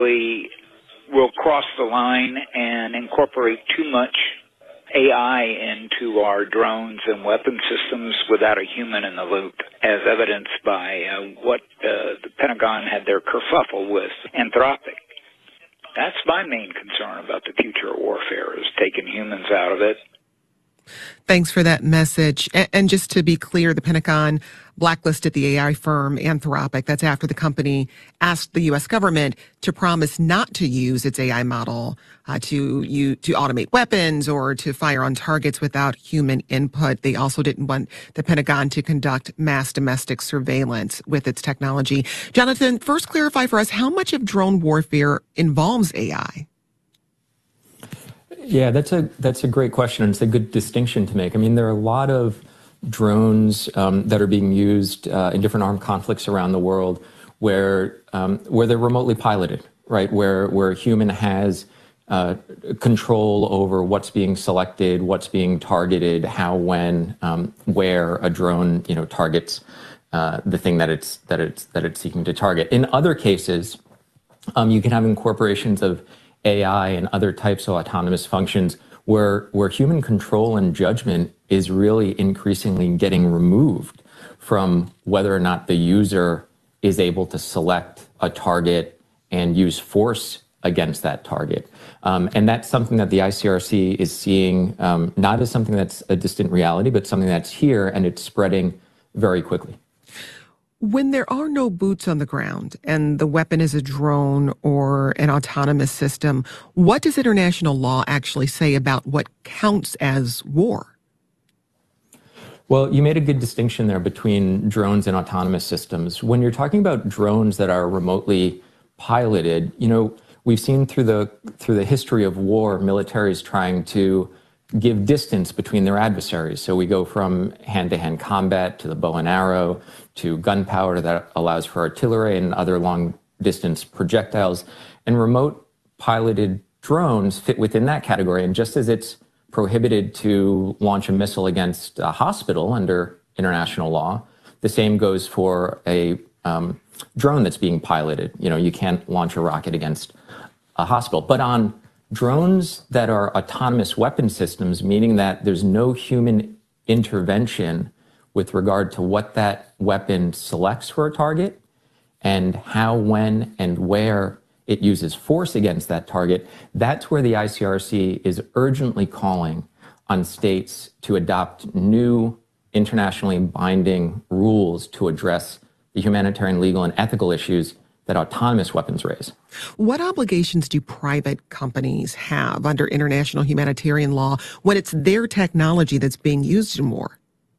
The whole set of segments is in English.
We will cross the line and incorporate too much AI into our drones and weapon systems without a human in the loop, as evidenced by what the Pentagon had their kerfuffle with Anthropic. That's my main concern about the future of warfare, is taking humans out of it. Thanks for that message. And just to be clear, the Pentagon blacklisted the AI firm Anthropic. That's after the company asked the U.S. government to promise not to use its AI model to automate weapons or to fire on targets without human input. They also didn't want the Pentagon to conduct mass domestic surveillance with its technology. Jonathan, first clarify for us, how much of drone warfare involves AI? Yeah, that's a great question. It's a good distinction to make. I mean, there are a lot of drones that are being used in different armed conflicts around the world where they're remotely piloted, right? Where a human has control over what's being selected, what's being targeted, how, when, where a drone targets the thing that it's seeking to target. In other cases, you can have incorporations of AI and other types of autonomous functions where human control and judgment is really increasingly getting removed from whether or not the user is able to select a target and use force against that target. And that's something that the ICRC is seeing not as something that's a distant reality, but something that's here, and it's spreading very quickly. When there are no boots on the ground and the weapon is a drone or an autonomous system, what does international law actually say about what counts as war? Well, you made a good distinction there between drones and autonomous systems. When you're talking about drones that are remotely piloted, we've seen through the history of war, militaries trying to give distance between their adversaries. So we go from hand-to-hand combat to the bow and arrow to gunpowder that allows for artillery and other long-distance projectiles. And remote piloted drones fit within that category. And just as it's prohibited to launch a missile against a hospital under international law, the same goes for a drone that's being piloted. You can't launch a rocket against a hospital. But on drones that are autonomous weapon systems, meaning that there's no human intervention with regard to what that weapon selects for a target and how, when, and where it uses force against that target, that's where the ICRC is urgently calling on states to adopt new internationally binding rules to address the humanitarian, legal, and ethical issues that autonomous weapons raise. What obligations do private companies have under international humanitarian law when it's their technology that's being used in war?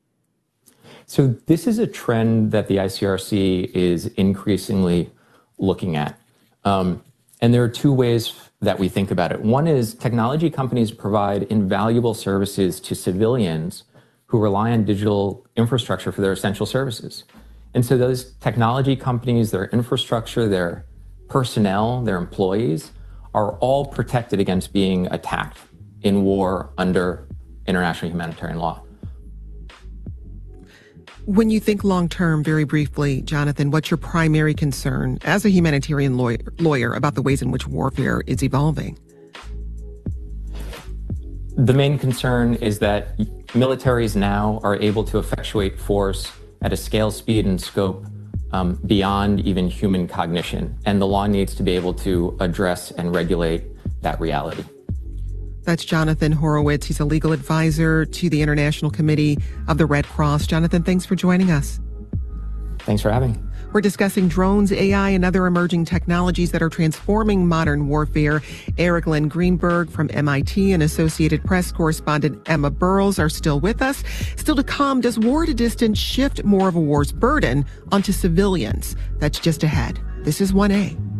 So this is a trend that the ICRC is increasingly looking at. And there are two ways that we think about it. One is technology companies provide invaluable services to civilians who rely on digital infrastructure for their essential services. And so those technology companies, their infrastructure, their personnel, their employees are all protected against being attacked in war under international humanitarian law. When you think long-term, very briefly, Jonathan, what's your primary concern as a humanitarian lawyer about the ways in which warfare is evolving? The main concern is that militaries now are able to effectuate force at a scale, speed, and scope beyond even human cognition. And the law needs to be able to address and regulate that reality. That's Jonathan Horowitz. He's a legal advisor to the International Committee of the Red Cross. Jonathan, thanks for joining us. Thanks for having me. We're discussing drones, AI, and other emerging technologies that are transforming modern warfare. Eric Glenn Greenberg from MIT and Associated Press correspondent Emma Burrows are still with us. Still to come, does war at a distance shift more of a war's burden onto civilians? That's just ahead. This is 1A.